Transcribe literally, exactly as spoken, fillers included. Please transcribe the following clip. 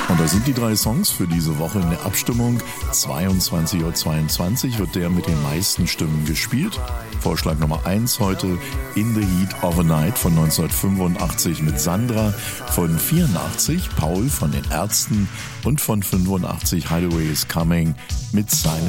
Und da sind die drei Songs für diese Woche in der Abstimmung. zweiundzwanzig Uhr zweiundzwanzig wird der mit den meisten Stimmen gespielt. Vorschlag Nummer eins heute, In the Heat of a Night von neunzehnhundertfünfundachtzig mit Sandra, von vierundachtzig Paul von den Ärzten und von fünfundachtzig Hideaway is Coming mit seinen